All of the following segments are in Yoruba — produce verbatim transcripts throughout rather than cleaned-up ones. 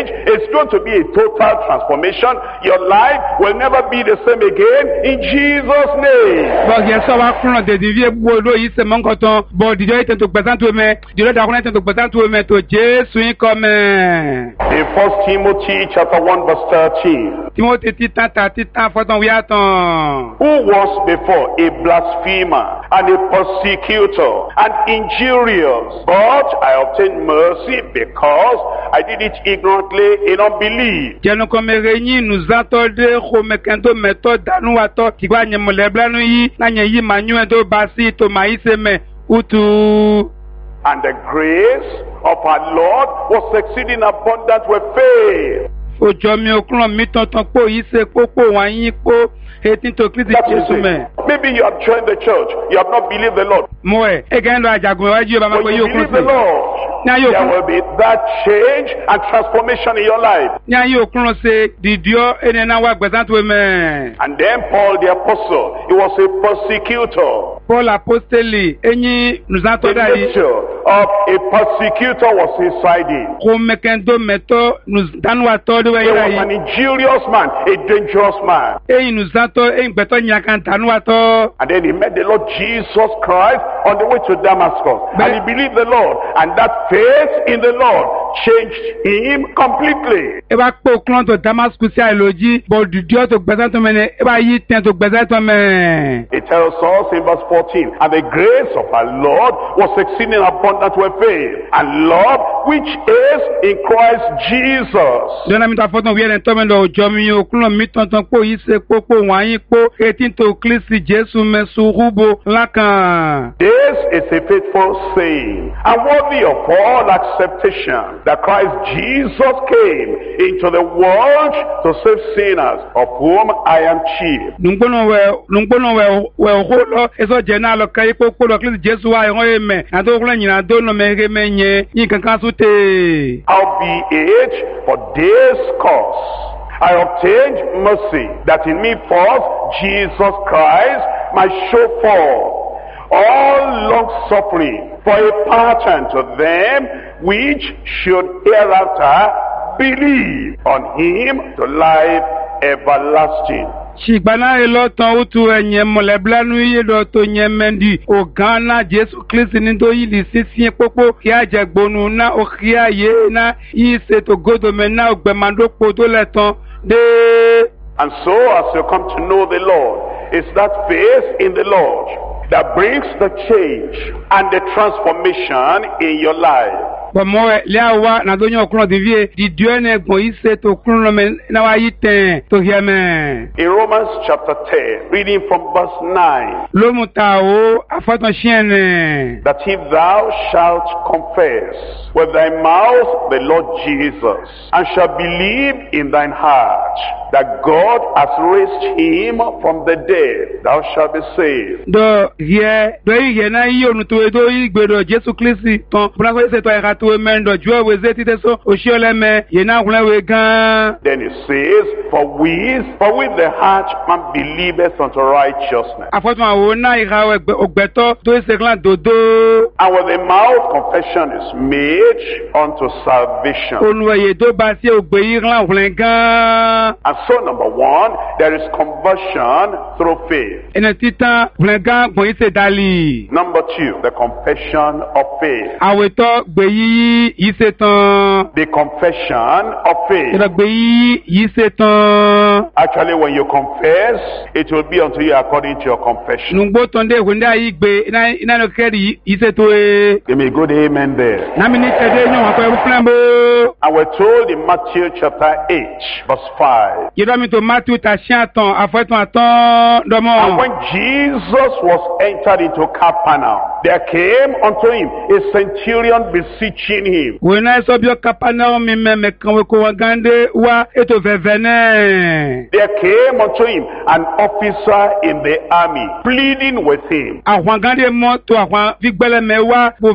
It's going to be a total transformation. Your life will never be the same again in Jesus' name. Bon, il y a ça va prendre des vieux boulot ici mon coton. Bon, Dieu est tout présent tout mais Dieu d'avoir est tout présent tout mais tout Jésus comme In First Timothy chapter one verse thirteen. Timothée titan titan faut ton wiaton. Who was before a blasphemer and a persecutor and injurious, but I obtained mercy because I did it ignorantly in unbelief. Jeno comme réuni nous attendons comme kendo méthode danu ato qui va nyemolebla nu yi na nyi manu ndo basi to maïse me utu. And the grace of our Lord was exceeding abundant with faith. Ojo mi okunlo mi tonton po yi se popo wan yin po eighteen to Christ Jesus me. Maybe you have joined the church, you have not believed the Lord. Mo e e gan lo ajagun wa ji ba ma ko When yo you believe kun the Lord, there will be that change and transformation in your life. nya yo kun se didio ene na wa gbezan to me. And then Paul the apostle, he was a persecutor. Paul apostoli enyi nous The attendali nature of a persecutor was inside him. ko mekendo meto nous danu ato de He wa was an yi injurious man, a dangerous man. e nous ato e gbeto nyakan danu ato. And then he met the Lord Jesus Christ on the way to Damascus. But- and he believed the Lord. And that faith in the Lord changed him completely. E ba po klon to Damascus ya eloji bo didio to gbezan to me ne e ba yi ten to gbezan to me. It tells us in verse fourteen, and the grace of our Lord was exceeding abundant with faith and love, which is in Christ Jesus. Dona mi ta foton wi en to me do jo mi o klon mi tonton po yi se popo wan yin po eighteen to Christ Jesus me surubo lakan. This is a faithful saying and worthy of all acceptation that Christ Jesus came into the world to save sinners, of whom I am chief. Nungbono we nungbono we we ho lo eso je na lo kai popo lo Christ Jesus wa ho eme na to klon nyina do no me re menye yin kankan su te. Howbeit, for this cause I obtained mercy, that in me first Jesus Christ might show forth all long suffering for a pattern to them which should hereafter believe on him to life everlasting. Shigbana elotan utu enye moleblanu ye do to nyemendi o gana Jesu Christ ni do yi li sisin popo ki ajegbonu na o kia ye na yi se to godo me na ogbemando po to letan de. And so as you come to know the Lord, it's that faith in the Lord that brings the change and the transformation in your life. Bon mo le awa na do nyo kron de vie di dio ne gbon yi se to kron me na wa yi ten to hieme. In Romans chapter ten, reading from verse nine, Lo muta o afaton chiene. that if thou shalt confess with thy mouth the Lord Jesus, and shalt believe in thine heart that God has raised him from the dead, thou shalt be saved. Do ye do ye na yi onu to do yi gbedo Jesu Christ ton bra so se to e to mendo jo we zeti te so o shiole me ye na hun we gan. Then it says, for with, for with the heart man believeth unto righteousness, Afoto awon na ira we ogbeto to se klan dodo. and with the mouth confession is made unto salvation. Onu ye do ba si ogbe yi klan hun gan. And so number one, there is conversion through faith. Ene titan hun gan gbon yi se dali. Number two, the confession of faith. Aweto gbe yi yi se tan. The confession of faith. Ira gbe yi yi se tan. Actually, when you confess, it will be unto you according to your confession. Nungbo tonde hunde yi gbe ina ina no keri yi se to e. Give me a good amen there. Na mi ni tede nyon wa ko flambo. And we're told in Matthew chapter eight, verse five. Yedo mi to Matthew ta chiaton afaton aton And domo. when Jesus was entered into Capernaum, there came unto him a centurion beseeching him. Wena so bio Capernaum mi me me kan we ko wagande wa eto vevene. There came unto him an officer in the army, pleading with him. Àwọn gande mo to àwọn figbele me wa bo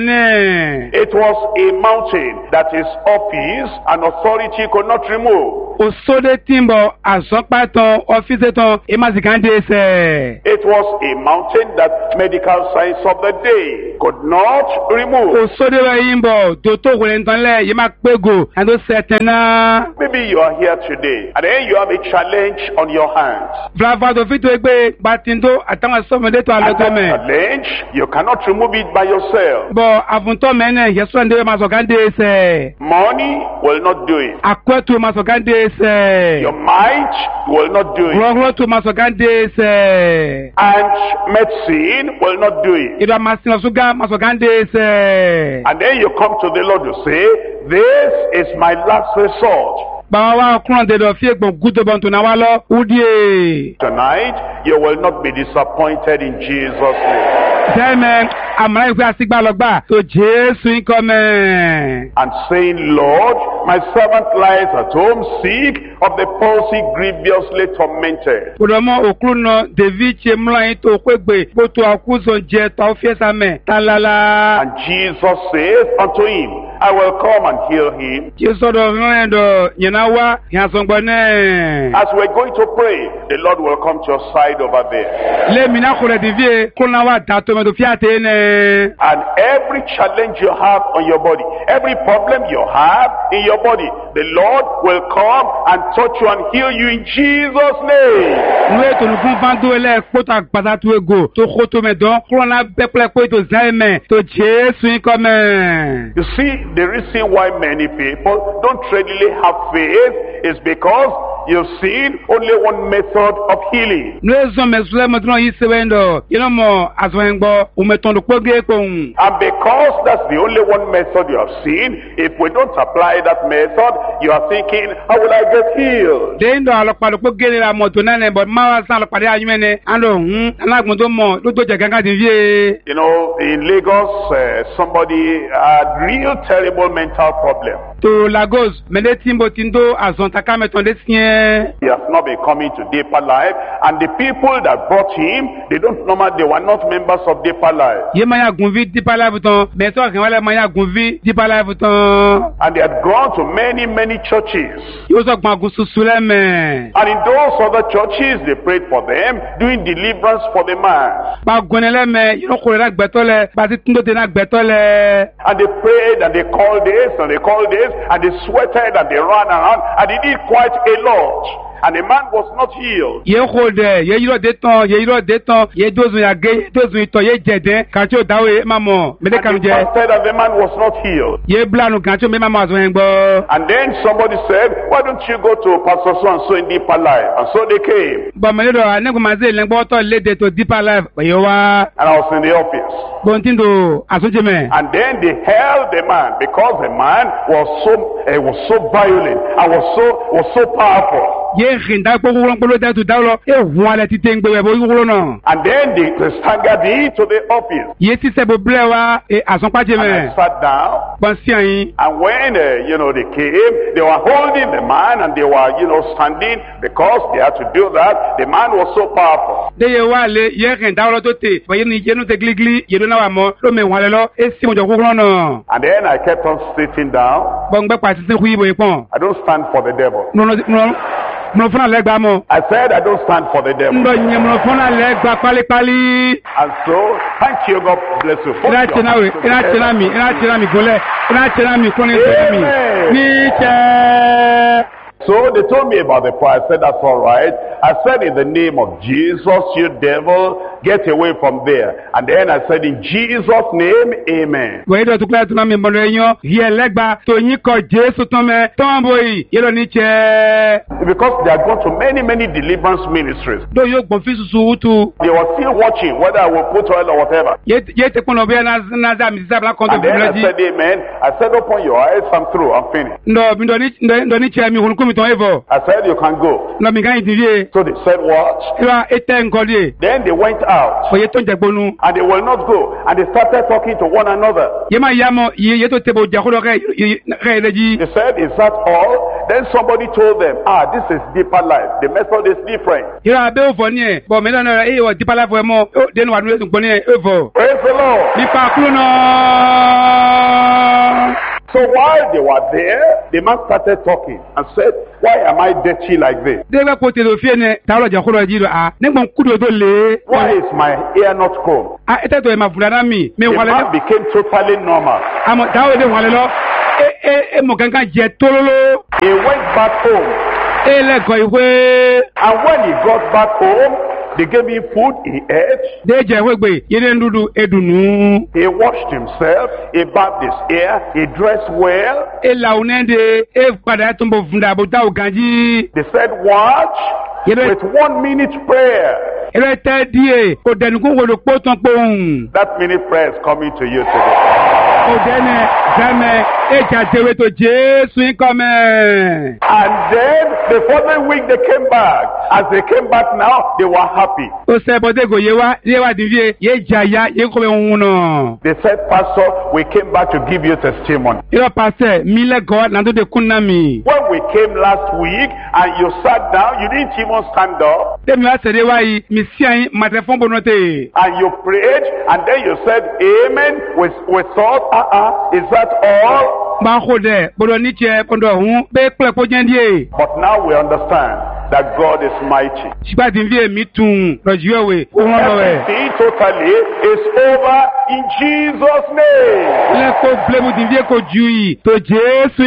vevene. It was a mountain that his office and authority could not remove. O sode timbo azonpa ton office ton e ma zikande se. It was a mountain that medical science of the day could not remove. Osodero yimbo toto wentanle yema pego and setena. Maybe you are here today and then you have a challenge on your hands. Vlava do fito egbe batindo atama somede to And that alotome. challenge, you cannot remove it by yourself. Bo avunto mene yeso ande masokande se. Money will not do it. Akwetu masokande se. Your might will not do it. Rogro to masokande se. And medicine will not do it. Ida masina suga masokande se. And then you come to the Lord to say, this is my last resort. Bawa wa kuran de do fie gbon gudo bon to na wa lo udie. Tonight, you will not be disappointed in Jesus' name. Amen. Amara ife asigba logba to Jesu income. And saying, Lord, my servant lies at home sick of the palsy grievously tormented. Odomo okruno David chemla to kwegbe boto akuzo je to fiesa me. Talala. And Jesus says unto him, I will come and heal him. Jesu do rendo yenawa yansongbone. As we're going to pray, the Lord will come to your side over there. Le mina kure divie kuna wa dato me do fiate ne. And every challenge you have on your body, every problem you have in your body, the Lord will come and touch you and heal you in Jesus' name. Nwe to nu fun fando ele pota pata tu ego to khoto me don krona beple ko to zaime to Jesu income. You see, the reason why many people don't readily have faith is because you've seen only one method of healing. Nwe zo me sule mo tron yi sewendo you mo azwengbo umetondo poge ko. And because that's the only one method you have seen, if we don't apply that method, you are thinking, how will I get healed? Dendo alopalo poge la moto nane but ma san alopade ayumene ando hun anagun to mo do to je ganga din vie. You know, in Lagos, uh, somebody had real terrible mental problem. To Lagos mele timbo tindo azonta kametonde sien. He has not been coming to Deeper Life, and the people that brought him, they don't normally, they were not members of Deeper Life. Ye maya gunvi Deeper Life ton me to kan wale maya gunvi Deeper Life ton. And they had gone to many, many churches. Yo so gban gun susule me. And in those other churches, they prayed for them, doing deliverance for the man. Ba gonele me yo ko ra gbetole ba ti tindo te na gbetole. And they prayed, and they called this, and they called this, and they sweated, and they ran around, and they did quite a lot. And the man was not healed. Ye ko de ye yiro de ton ye yiro de ton ye dozu ya ge dozu ito ye jede kan ti o dawe mamo me de And kan the je pastor that the man was not healed. ye blanu kan ti o me mamo azo en gbo. And then somebody said, why don't you go to Pastor so and so in Deeper Life? And so they came. Bo me le do anego maze le gbo to le de to Deeper Life yo wa And I was in the office. bon tindo asoje me. And then they held the man because the man was so uh, was so violent and was so was so powerful. Ye rinda ko ko ko da tu dawlo e wala ti tengbe we bo yulo no. And then they, they staggered into the office. Ye ti se bo blewa e asonpaje And I me. sat down. Bon sian yin. And when, uh, you know, they came, they were holding the man and they were, you know, standing because they had to do that. The man was so powerful. De ye wa le ye rinda lo to te bo ye ni je nu te gligli ye do na wa mo lo me wale lo e si mo jo ko no. And then I kept on sitting down. Bon gbe pa ti se ku yibo ipon. I don't stand for the devil. No no no no funa legba mo. I said I don't stand for the devil. Ndo nye mo funa legba pali pali. And so, thank you, God bless you. Put Ina your chena we, hands ina together. chena mi, ina chena mi gole, ina chena mi koni chena mi. Amen. Ni che. So they told me about the prayer. I said, that's all right. I said, in the name of Jesus, you devil, get away from there. And then I said, in Jesus' name, amen. We do tukla tuna mi mbolo enyo, ye legba to yin ko Jesu ton me, ton boy, ye lo ni che. Because they had gone to many, many deliverance ministries. Do yo gbon fi susu utu. They were still watching whether I will put oil or whatever. Ye ye te kono be na na za mi za bla konto And then I bloji. said, amen. I said, open your eyes, I'm through, I'm finished. Ndo ndo ni ndo ni che mi hunu mi ton evo. I said, you can go. Ndo mi kan yin So they said, what? Ira ete nkodi. Then they went out. O ye ton jagbonu. And they will not go. And they started talking to one another. Ye ma yamo ye ye to tebo jakolo re re leji. They said, is that all? Then somebody told them, ah, this is Deeper Life. The method is different. Ira be o fo ni e. Bo me na na e o Deeper Life e mo. O de no wa nu gbon ni e o fo. Praise the Lord. Ni pa kru no. So while they were there, the man started talking and said, why am I dirty like this? Debe kote do fie ne tawlo ja kholo jiro a ne gbon kudo do le. Why is my hair not combed? A ete to e ma fulana mi me The wale man became totally normal. amo dawo de wale lo e e e mo gangan je tololo He went back home. e le go iwe And when he got back home, they gave him food, he ate. de je wegbe yele ndudu edunu He washed himself, he bathed his hair, he dressed well. e la unende e pada tumbo funda bo dawo ganji They said, watch yele with one minute prayer. ele te die o denukun wo lo po ton pohun That minute prayer is coming to you today. o dene zame e ja dewe to Jesu nkome And then the following week they came back. As they came back now, they were happy. o se bode go yewa yewa divie ye jaya ye ko be huno They said, Pastor, we came back to give you testimony. iro pastor mi le go na do de kunami When we came last week and you sat down, you didn't even stand up. temi wa sere wa yi mi si ayin matre fon bonote And you prayed and then you said, Amen. We, we thought, uh-uh, is that all? ba ko de bodo ni che bodo hun be ple ko jendie But now we understand that God is mighty. sipa divie mi tun lo jiwe o won lo we Everything totally is over in Jesus' name. le ko blemu divie ko jui to Jesu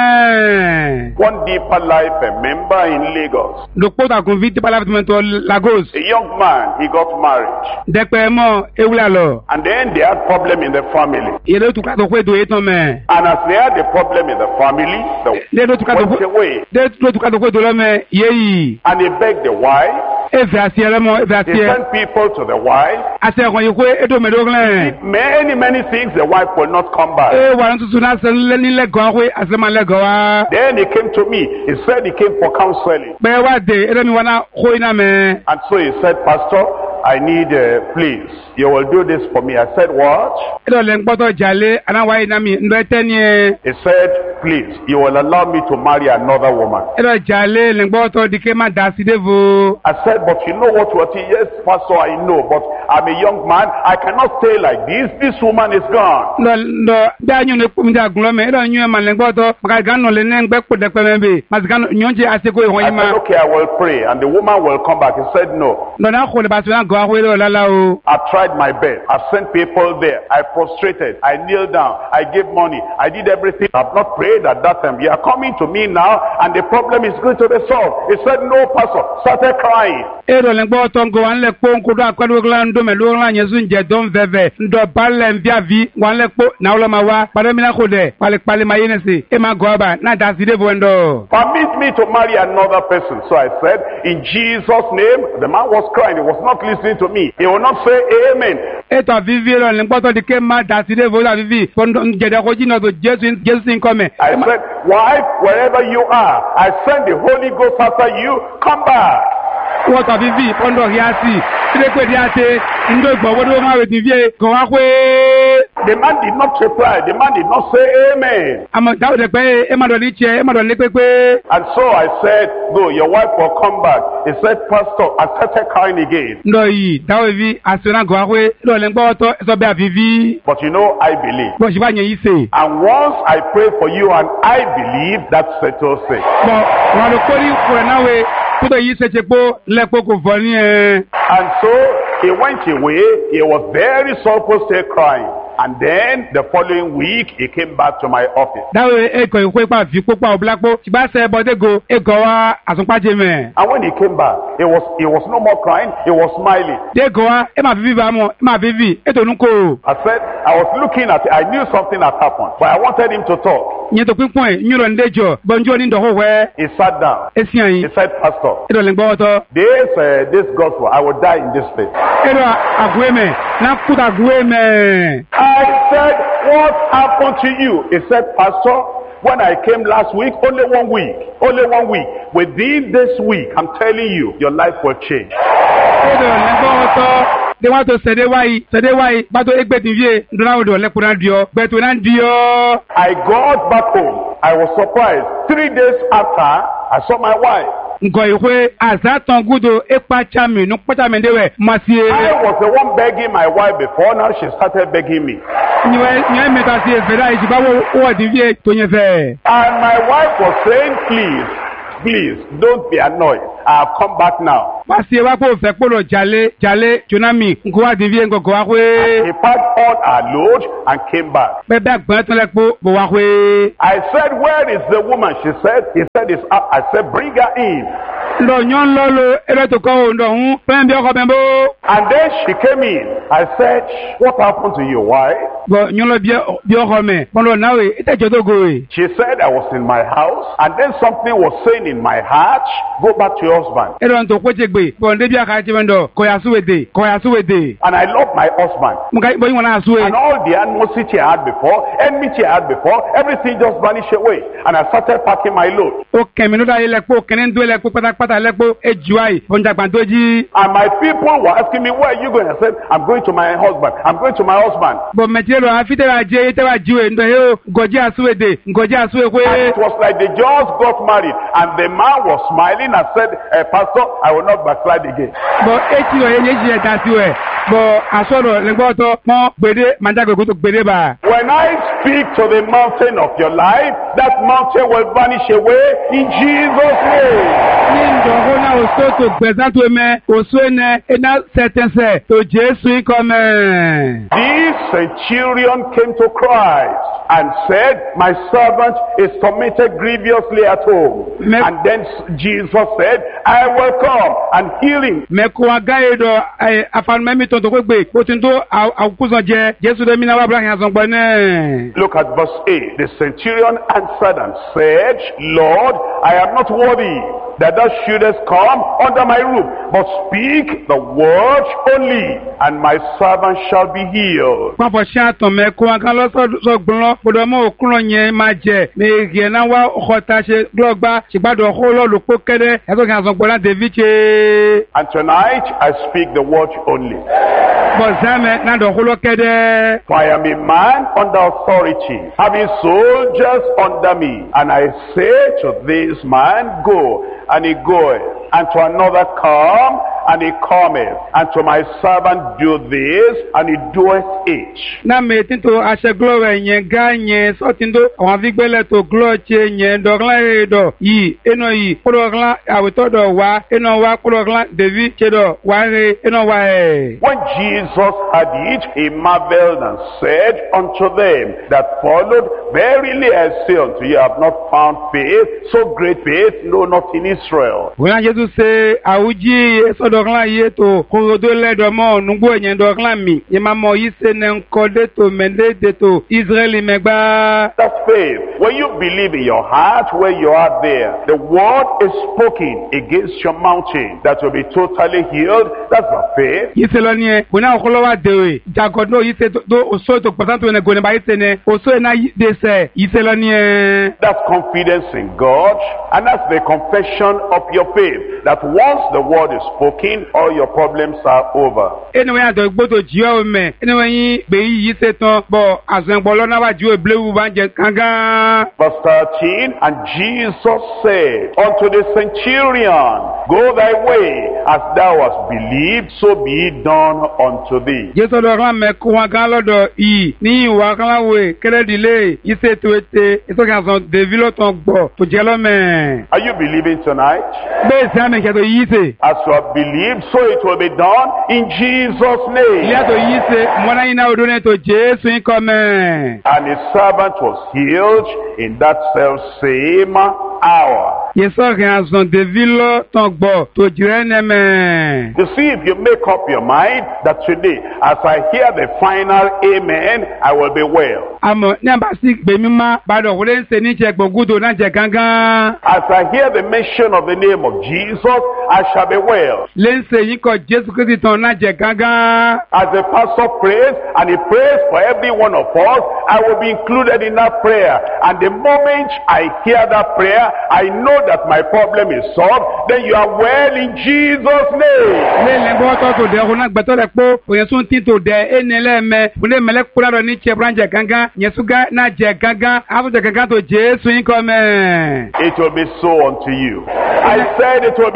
nkome One deeper life, a member in Lagos. do ko ta convite par la to Lagos A young man, he got married. de pe mo ewula lo And then they had problem in the family. yele tu ka to ko do eton me And as they had a problem in the family, the de do tu ka went to away. de do tu ka to ko do lo me yeyi And he begged the wife. e fa si ele mo e fa They si sent people to the wife. ase ko yi ko e do me do glen Many, many things, the wife will not come back. e wa ntutu na se le ni le go ko ase ma le go wa Then he came to me. He said he came for counseling. be wa de e mi wana ko ina me And so he said, Pastor, I need, uh, please, you will do this for me. I said, what? e do le npoto jale ana wa ina mi ndo eteni e He said, please, you will allow me to marry another woman. e do jale le npoto dike ma da si devo I said, but you know what, what? Yes, Pastor, I know, but I'm a young man. I cannot stay like this. This woman is gone. ndo ndo da nyu ne kum da gulo me e do nyu ma le npoto ma ga no le ne ngbe ko de pe me be ma ga nyu je ase ko ho I yima said, okay, I will pray. And the woman will come back. He said, no. ndo na ko le ba so na go ko le la la o I've tried my best. I've sent people there. I prostrated. I kneeled down. I gave money. I did everything. I've not prayed at that time. You are coming to me now, and the problem is going to be solved. He said, no, Pastor. Started crying. e do le npoto ngo wan le po ko do akwado gla ndo me lo la nyesu nje don veve ndo balle mbia vi wan le po na ulo ma wa pare mi na ko de pale pale ma yene si e ma go ba na da si devo ndo Permit me to marry another person. So I said, in Jesus' name, the man was crying. He was not listening to me. He will not say amen. e to vivi lo le npoto di ke ma da si devo la vivi pondo nje de ko jino to Jesu Jesu nkome I said, wife, wherever you are, I send the Holy Ghost after you. Come back. wo to vivi pondo hiasi ile ko di ate ndo gbo wo do ma we di vie ko wa kwe The man did not reply. The man did not say amen. amo dawo de pe e ma do ni che e ma do le pepe And so I said, no, your wife will come back. He said, Pastor, I started crying again. ndo yi dawo vi asuna go wa kwe lo le npoto so be vivi But you know, I believe. bo si ba yen yi se And once I pray for you and I believe, that settles it. bo wa lo ko ri ko na we kudo yi se chepo le po ko fo ni e And so he went away. He was very sorrowful, still crying. And then the following week, he came back to my office. dawo e ko ko pa fi popa oblapo si ba se bode go e go wa asunpa je me And when he came back, he was he was no more crying. He was smiling. de go wa e ma vivi ba mo e ma vivi e to nu ko I said, I was looking at it. I knew something had happened, but I wanted him to talk. nye to pinpon e nyuro ndejo bonjo ni ndo ho we He sat down. e si He an said, Pastor, e do le gbo to this, uh, this gospel, I will die in this place. e do agwe me na kuta agwe me I said, what happened to you? He said, Pastor, when I came last week, only one week, only one week. Within this week, I'm telling you, your life will change. e do le gbo to de wa to sede wai sede wai ba to egbe tin vie ndo na do le kuna dio be to na dio I got back home. I was surprised. Three days after, I saw my wife. ngo ihwe azatan gudo e pa chami no pa chami dewe masie I was the one begging my wife before. Now she started begging me. nyɛ mɛta si efe da edziba wo wo di vie to nye fɛ. And my wife was saying, please, please, don't be annoyed. I've come back now. Wasi wa ko fɛ kpɔdɔ jale jale tsunami nko wa di vie nkɔkɔ wa koe. He packed all our load and came back. Bɛɛ bɛ gbɛɛ tɔ lɛ kpo bo wa koe. I said, where is the woman? She said, he said, it's up. I said, bring her in. Lɔ nyɔnu lɔlo ebe to kɔ o ndɔ ŋu fɛn bi ɔkɔ bɛn bo. And then she came in. I said, what happened to your wife? Bɔn nyɔnu bi bi ɔkɔ mɛ kɔnɔ na we ite jɔ to go ye. She said, I was in my house, and then something was saying in my heart, go back to your husband. E dɔn to ko tse gbe bɔn ndebi aka tse mɛ dɔ kɔya suwe de kɔya suwe de. And I love my husband. Mo ka bɔn ŋɔna suwe. And all the animosity I had before, enmity I had before, everything just vanished away. And I started packing my load. O kɛmɛ n'o da ye lɛ kpo kɛnɛ ndo lɛ kpo pátápátá lɛ kpo e jua ye bɔnjagbanto ji. And my people were asking me, where are you going? I said, I'm going to my husband. I'm going to my husband. Bɔn mɛtiri lɔ afi tɛ wa je tɛ wa jiwe ndo ye o gɔji asuwe de ngɔji asuwe And koe. it was like they just got married. And the man was smiling and said, eh, Pastor, I will not backslide again. Bɔn eti lɔ ye nye si yɛ ta si wɛ bɔn asɔrɔ lɛgbɔtɔ mɔ gbede manjagbe koto gbede ba. When I speak to the mountain of your life, that mountain will vanish away in Jesus' name. Ní ndọ̀kọ́ náà o so to gbẹ̀sán to mẹ́ o so ẹnẹ ẹná sẹ̀tẹ̀sẹ̀ to Jésù ikọ̀ mẹ́. This centurion came to Christ and said, my servant is committed grievously at home. Me- And then Jesus said, I will come and heal him. Mẹ́kọ̀ agáyé dọ̀ ẹ̀ afanumẹ́mi tó tó kó gbé o ti tó àkúsàn jẹ Jésù dẹ́mi náà wà búra yẹn sọ̀gbọ́n náà. Look at verse eight. The centurion answered and said, Lord, I am not worthy that thou shouldest come under my roof, but speak the word only, and my servant shall be healed. Pàpọ̀ ṣe àtọ̀ mẹ́kọ̀ agá lọ́sọ̀gbọ́n lọ gbọdọ̀ mọ́ òkúrọ̀ yẹn máa jẹ mẹ́rìẹ̀ náà wá ọkọ̀ta ṣe glọ́gba ṣègbádùn ọkọ̀ lọ́lùpọ̀ kẹ́dẹ́ ẹ̀sọ́ kí n àsọ̀gbọ́n láti fi ṣe. And tonight I speak the word only. Bọ̀ sẹ́mẹ̀ náà dọ̀kọ́ lọ kẹ́dẹ́. For I am a man under authority, having soldiers under me. And I say to this man, go, and he goeth, and to another come, and he cometh, and to my servant do this, and he doeth it. Na me tinto ashe glowe yẹn ga yẹn sọtindo àwọn afigbẹlẹ to glo tse yẹn dọgla yẹ dọ yi eno yi kpọdọgla awetọ dọ wa eno wa kpọdọgla devi tse dọ wa re eno wa ẹ. When Jesus had it, he marveled and said unto them that followed, verily I say unto you, I have not found faith, so great faith, no, not in Israel. Wọ́n Jésù ṣe àwùjí sọdọ̀gla yẹ tó korodo lẹ́dọ̀mọ́ nùgbò yẹn dọ̀gla mi yẹn máa mọ yìí ṣe ní nkọ́dé tó mẹ́ndé dé tó Israẹli mẹ́gbà. That's faith. When you believe in your heart where you are there, the word is spoken against your mountain that will be totally healed. That's the faith. Yìí ṣe lọ ní ẹ kò ní àwọn kọlọ́wà dèrè jàgọ̀dọ̀ yìí ṣe tó oṣù tó pọ̀sán tó yẹn gòní bá yìí ṣe ní oṣù yẹn náà dé sẹ̀ yìí ṣe lọ ní ẹ. That's confidence in God, and that's the confession of your faith. That once the word is spoken, all your problems are over. Ẹni wọ́n yàtọ̀ gbọ́dọ̀ jí ọ́ mẹ́ ẹni wọ́n yín gbé yìí ṣe tán bọ̀ àzọ̀ǹgbọ̀n lọ́nà wá ju ìbílẹ̀wù bá ń jẹ kángan. Verse thirteen, and Jesus said unto the centurion, go thy way, as thou hast believed, so be it done unto thee. Jésù ọ̀dọ̀ kan mẹ́kọ́ wọn kan lọ́dọ̀ yìí ní ìwà kan láwòye kẹ́lẹ́dìlé yìí ṣe tó ètè ìtọ́ka àzọ̀ dèbí lọ́tọ̀ gbọ̀ tó jẹ́ lọ́mẹ̀. Are you believing tonight? Bẹ́ẹ̀ sí àmì ìṣẹ̀tọ̀ yìí ṣe. As you have believed, so it will be done in Jesus' Ilé name. àtọ̀ yìí ṣe mọ́nà yìí náà odò náà tó Jésù yín kọ́ mẹ́. And his servant was healed in that self same hour. Yéṣu ọ̀gẹ̀ àzọ̀ dèbí lọ́tọ̀ gbọ̀ tó jẹ́ nẹ́mẹ̀. You see, if you make up your mind that today, as I hear the final amen, I will be well. Àmọ́ ní àbáṣí gbèmí má bàdọ̀ wọlé ń ṣe ní ìjẹ́ gbògúdò náà jẹ gángan. As I hear the mention of the name of Jesus, I shall be well. Lé ń ṣe yín kọ Jésù Kristi tán náà jẹ gángan. As the pastor prays, and he prays for every one of us, I will be included in that prayer. And the moment I hear that prayer, I know that my problem is solved. Then you are well in Jesus' name. Lé lẹ́gbọ́ tó tó dẹ̀ ọ̀hún gbẹ̀tọ́ lẹ̀ kpó òyìn tún tí tó dẹ̀ ẹni lẹ́mẹ̀ òní mẹlẹ́ kpó lọ́dọ̀ ní tiẹ̀ bọ́lá jẹ gángan yẹsùgá náà jẹ gángan àtúntò jẹ gángan tó Jésù yín kọ́ mẹ́. It will be so unto you. I said it will be so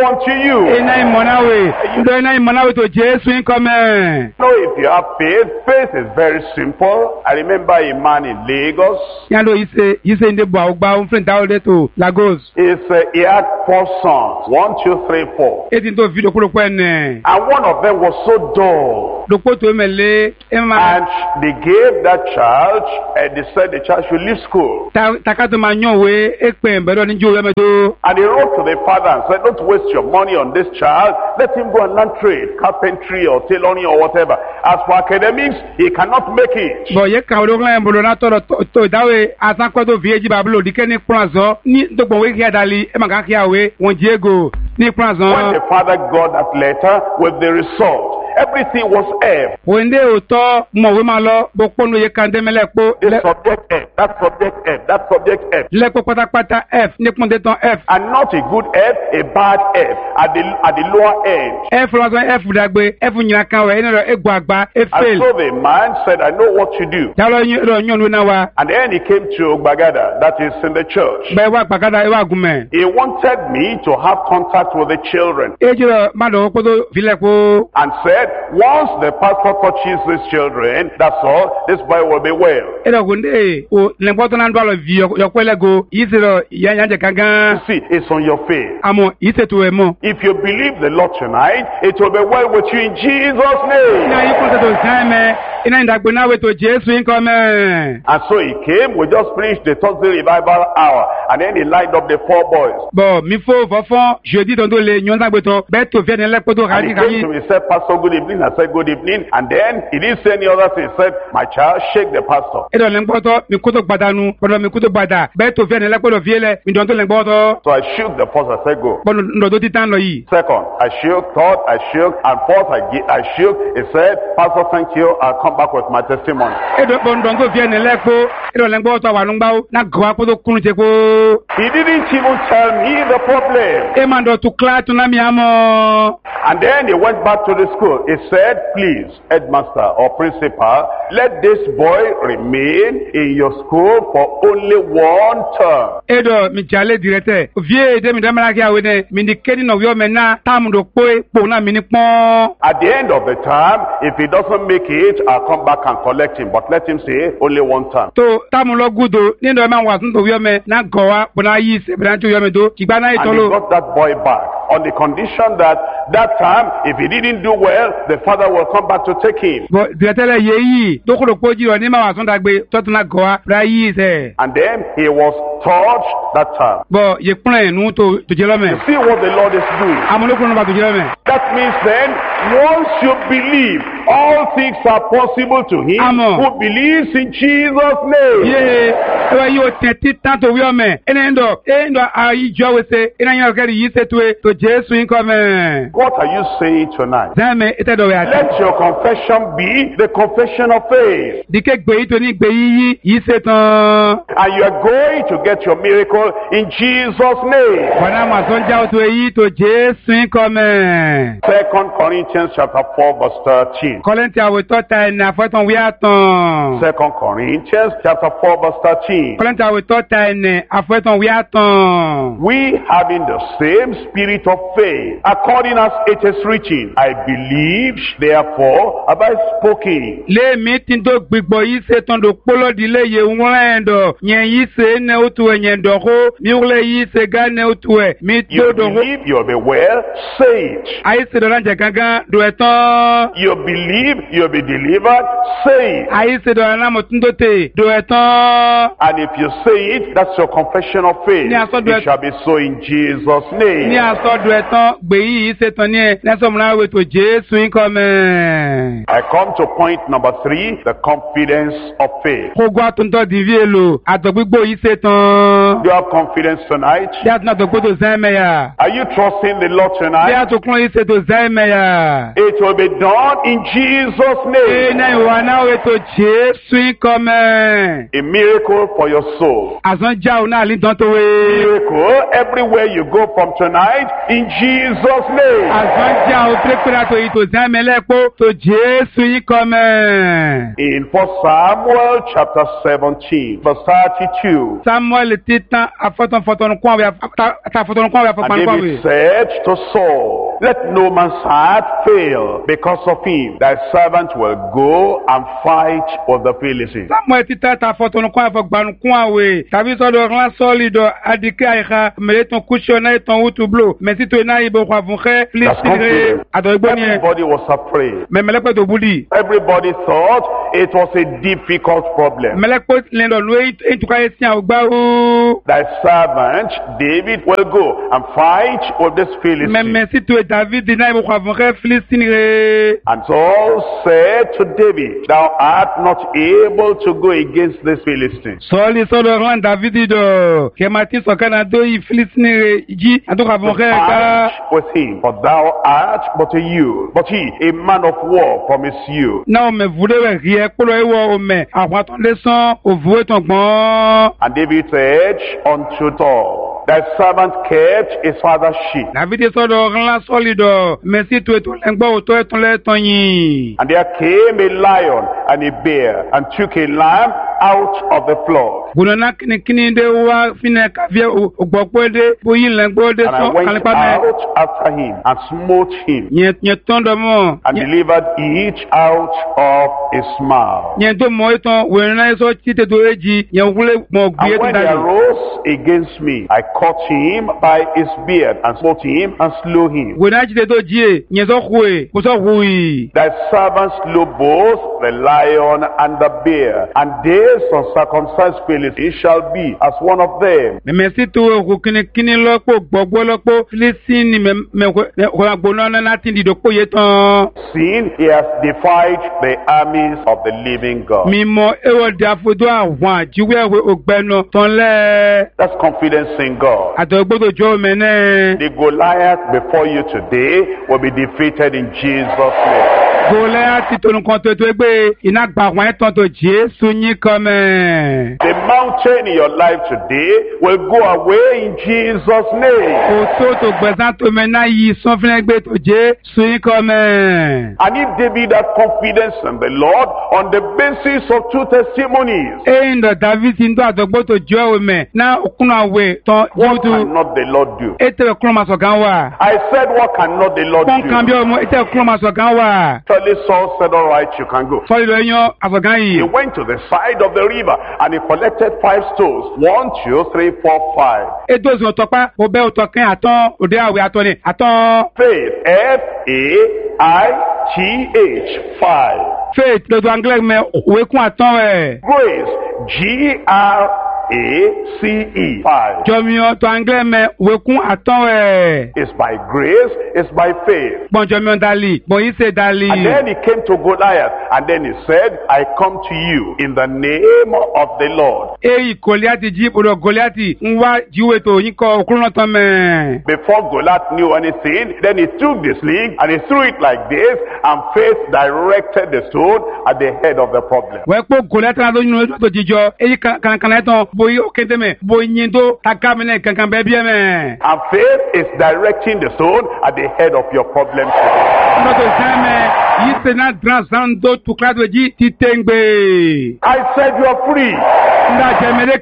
unto you. Ina imonawe. Ndo ina imonawe to Jesu inkome. No, if you have faith, faith is very simple. I remember a man in Lagos. Yando ise ise inde bwa ugba unfrenta ode to Lagos. It's, uh, he had four sons. One, two, three, four. Eti ndo video kulo kwene. And one of them was so dull. Dokpo to emele ema. And they gave that child, and they said the child should leave school. Ta takato manyowe ekpe mbero ni jo yemedo. And he wrote to the father and said, don't waste your money on this child. Let him go and learn trade, carpentry or tailoring or whatever. As for academics, he cannot make it. Bo ye ka ro ngla mbolo na to to dawe asan ko to vieji bablo dikeni pranzo ni dogbo we kiadali e maka kiawe won Diego ni pranzo. When the father got that letter with the result, everything was F. Wende oto mo we ma lo bo ponu ye kan demele po. This subject F, that subject F, that subject F. Le po patapata F ni pon de ton F. And not a good F, a bad F at the at the lower end. F lo F dagbe F nyina kan we ni ro egbo agba e And fail. so the man said, I know what to do. Dalo yin ro nyonu na wa. And then he came to Bagada, that is in the church. Be wa pakada e wa gume. He wanted me to have contact with the children Ejiro mado ko to vile ko. and said, once the pastor touches these children, that's all, this boy will be well. Edo gunde o le boto na ndwalo vi yokwele go yisiro yanje kanga. See, it's on your faith. Amo ise to emo. If you believe the Lord tonight, it will be well with you in Jesus' name. Ina yikunte to zame ina ndagbo na we to Jesu inkome. And so he came, we just finished the Thursday revival hour, and then he lined up the four boys. Bo mi fo fofon jeudi don do le nyon dagbo to be to vie ne lepo to And he raji came to raji. me, he said, Pastor, good evening. I said, good evening. And then he didn't say any other thing. He said, my child, shake the pastor. Edo le ngboto mi kuto gbadanu, bodo mi kuto gbada, be to vie ne lepo do vie le mi don to le ngboto. So I shook the first, I said, go. Bodo ndo do titan lo yi. Second, I shook, third, I shook, and fourth, I, gi- I shook. He said, Pastor, thank you. I'll come back with my testimony. Edo bondo ndo vie ne lepo, edo le ngboto wa nungba na gwa ko to kunu je ko. He didn't even tell me the problem. E mando to kla to na mi amo. And then he went back to the school. He said, please, headmaster or principal, let this boy remain in your school for only one term. Edo mi jale direte. Vie de mi damala ki awene mi ni keni no yo mena tam do po po na mi ni pon. At the end of the term, if he doesn't make it, I'll come back and collect him. But let him say only one term. To tam lo gudo ni do ma wa sun to yo me na gowa bona yi se bran to yo me do igba na And he itolo. got that boy back on the condition that that time, if he didn't do well, the father will come back to take him. Bo direte le ye yi to ko do po ji ro ni ma wa sun dagbe to tun na gowa bra yi se. And then he was touched that time. Bo ye plen nu to to je lo me. You see what the Lord is doing. Amulokun ba to je lo me. That means then, once you believe, all things are possible to him Amen. who believes in Jesus' name. Ye ewa yo teti tanto wi o me. Ene ndo e ndo ayi jo we se ina yo keri yi se to to Jesu inkome. What are you saying tonight? Zame ite do we ati. Let your confession be the confession of faith. Dike gbe yi to ni gbe yi yi se tan. And you are going to get your miracle in Jesus' name. Wana ma son ja to yi to Jesu inkome. Second Corinthians chapter four verse thirteen. Kolenti awo to ta na foton wi atan. Second Corinthians chapter four verse thirteen. Kolenti awo to ta ne afoton wi atan. We having the same spirit of faith, according as it is written, I believe, therefore have I spoken. Le mi tin do gbigbo yi se ton do polo di le ye wendo. Yen yi se ne otu enyen do ho. Mi ule yi se ga ne otu e. Mi You do do ho. believe you'll be well, say it. Ayi se do ranje gangan do etan. You believe you'll be delivered, say it. Ayi se do na mo tun do te do etan. And if you say it, that's your confession of faith. Ni aso do It et- shall be so in Jesus' name. Ni aso do etan gbe yi se ton ni e. Na so mra we to Jesu inkome. I come to point number three, the confidence of faith. Kogo atunto di vielo. Atogbigbo yi se ton. Do you have confidence tonight? Bi atun atogbo to zeme ya. Are you trusting the Lord Bi tonight? atoklon yi se to zeme ya. It will be done in Jesus' E name. na iwa na we to Jesu inkome. A miracle for your soul. Azan ja o na ali dan to we. Miracle everywhere you go from tonight in Jesus' name. name. Azanja oprekpera to ito zamelepo to Jesu yi come. In First Samuel chapter seventeen, verse thirty-two. Samuel titan afoton foton kwa we ta foton kwa we And foton kwa we. David said to Saul, let no man's heart fail because of him. Thy servant will go and fight with the Philistines. Samuel titan ta foton kwa fo gbanu kwa we. Tabi so do ran solido adike aiha mele ton kushona ton utublo. Mesi to na ibo kwa vunche Philistine ado igbo ni. Everybody was afraid. Me mele pe to buli. Everybody thought it was a difficult problem. Mele pe lendo lo entuka esi agba o. Thy servant David will go and fight with this Philistine. Me mesi to David na ibo kwa vunche Philistine. And Saul said to David, thou art not able to go against this Philistine. Soli so do ran David do. Ke mati so kana do i Philistine ji ado kwa vunche ka. Fight with him, for thou art but a youth, but he a man of war from his youth. Na o me vude we rie polo ewo o me àwọn ton le san o vuwe ton gbon. And David said unto Saul, thy servant kept his father's sheep. David so do ran solido merci to to lengbo o to eton le ton yin. And there came a lion and a bear, and took a lamb out of the flock. Gunana kini kini de wa fine ka vie ogbopo de boyin lengbo de And I so went kalipa me. out after him and smote him, Nye nye ton do mo. and delivered each out of his mouth. Nye do mo eton we na so tite do eji nye wule mo gbe And to when he dali. arose against me, I caught him by his beard, and smote him, and slew him. We na tite do ji nye so khwe ko so hui. Thy servant slew both the lion and the bear, and this uncircumcised Philistine shall be as one of them. Me merci to ko kini kini lopo gbogbo lopo Philistine me me ko agbona na lati di do po ye tan. Sin, he has defied the armies of the living God. Mi mo ewo da fodo àwọn ajiwe we ogbenu ton le. That's confidence in God. Ato gbodo jo me ne. The Goliath before you today will be defeated in Jesus' name. Goliath ti tonu kan to to gbe ina gba wọn ton to Jesu yin come. The mountain in your life today will go away in Jesus' name. O to to gbezan to me na yi son fun gbe to Jesu yin come. And if David had confidence in the Lord on the basis of two testimonies, E ndo David ndo adogbo to jo me na okuna we ton what judu. cannot the Lord do? E te okuna maso kan wa. I said, what cannot the Lord Pon kan bi do? omo e te okuna maso kan wa. Actually, Saul said, all right, you can go. So lo yan afogan He yi. went to the side of the river and he collected five stones. One, two, three, four, five. E do zo topa o be o tokin aton ode awe atoni aton Faith, F A I T H, five. faith do do anglais me we kun aton e. Grace, G R A C E, five. Jomio to anglais me we kun aton e. It's by grace, it's by faith. Bon jomio dali, bon yi se dali. And then he came to Goliath, and then he said, I come to you in the name of the Lord. E Goliath ji odo Goliath nwa jiwe to yin ko okurun ton me. Before Goliath knew anything, then he took the sling and he threw it like this, and faith directed the stone at the head of the problem. We po Goliath na do yin to jijo e kan kan kan ton boyi okete me boyin do takamene kankan be bie me. And faith is directing the stone at the head of your problem today. No to jame yi se na transando to klado ji titengbe. I said you are free. Nda jemele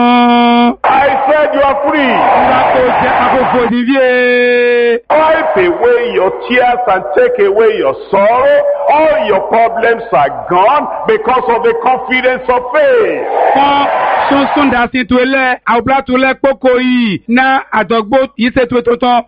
kanu. I said you are free. Nda ko je akoko di vie. Wipe away your tears and take away your sorrow. All your problems are gone because of the confidence of faith. Kon sun sun da sin to ele awbla to le poko yi na adogbo yi se to to ton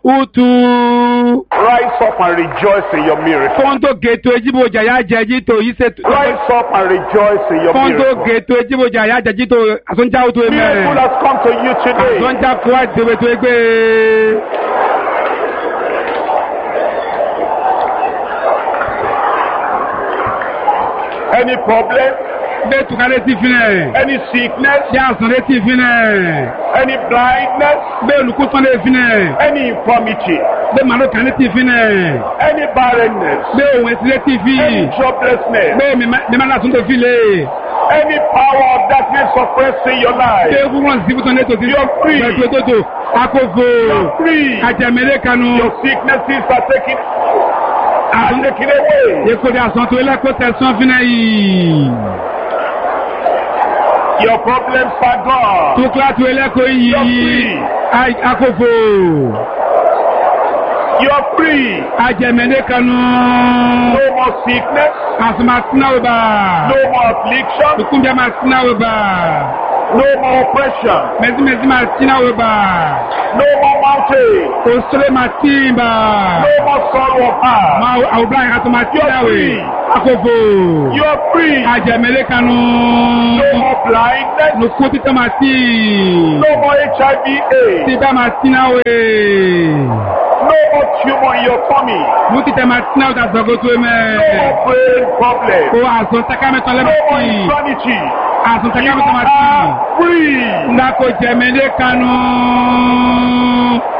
utu. Rise up and rejoice in your miracle. Fondo geto ejibo jaya jeji to yi se Rise up and rejoice in your Fondo miracle. geto ejibo jaya jeji to asunja utu Miracle eme. has come to you today. Asunja kwa dewe to egbe. Any problem, Be tukale ti fine. any sickness, Ṣé àsàn lè ti fine? any blindness, Be olùkúsán lè fine. any infirmity, Be màlúù kan lè ti fine. any barrenness, Be òun èsì lè ti fi. any joblessness, Be mímọ́ náà tún tó fi lè. Any power of darkness suppressing your life. Ṣé wúrọ̀ sí bùtọ̀ lẹ́tọ̀ sí You're free. ìgbàgbọ́ tó tó? Akófò. You're free. Àjẹmẹ́lẹ́ kanu. Your sicknesses are taken, are taken away. Èkó di àsán tó ilé kó tẹ̀sán fínà yìí. Your problems are gone. Tukla tó ilé kó You're yìí. free. Akófò. You're free. Àjẹmẹ́lẹ́ kanu. No more sickness. Àsùnmá sínú ọba. No more affliction. Ìkúnjẹ máa sínú ọba. No more oppression. Mẹ́sìmẹ́sì máa sínú ọba. No more mountain. Òṣèré máa sí ibà. No more sorrow of heart. Máa àwòrán àyíká tó máa sí ìdáwé. Akófò. You're free. Àjẹmẹ́lẹ́ kanu. No more blindness. Nùkú títọ́ máa sí. No more H I V AIDS. Títọ́ máa sí náà wẹ̀. No more tumor in your tummy. Mú títẹ́ máa sí náà wẹ̀ àzọ̀gọ́ tó No mẹ́. more brain problem. Kó àzọ̀ takámẹ́tọ̀ No lẹ́mọ̀ more sí. insanity. Àzọ̀ You takámẹ́tọ̀ máa sí. are free. Ndakò jẹ̀mẹ́lẹ́ kanu.